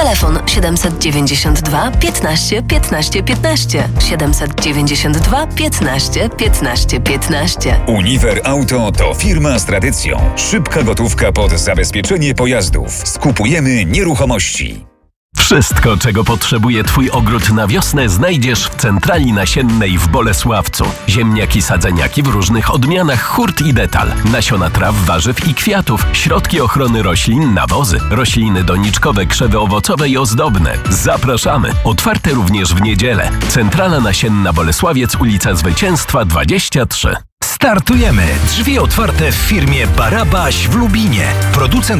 Telefon 792 15 15 15. 792 15 15 15. Uniwer Auto to firma z tradycją. Szybka gotówka pod zabezpieczenie pojazdów. Skupujemy nieruchomości. Wszystko, czego potrzebuje Twój ogród na wiosnę, znajdziesz w centrali nasiennej w Bolesławcu. Ziemniaki, sadzeniaki w różnych odmianach, hurt i detal. Nasiona traw, warzyw i kwiatów. Środki ochrony roślin, nawozy. Rośliny doniczkowe, krzewy owocowe i ozdobne. Zapraszamy! Otwarte również w niedzielę. Centrala nasienna Bolesławiec, ulica Zwycięstwa 23. Startujemy! Drzwi otwarte w firmie Barabaś w Lubinie. Producent